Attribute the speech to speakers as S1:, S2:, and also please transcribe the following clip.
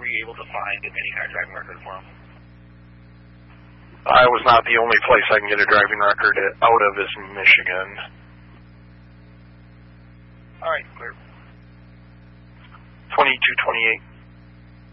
S1: you able to find any kind of driving record for him?
S2: I was not the only place I can get a driving record out of is Michigan.
S1: All right, clear.
S2: 2228.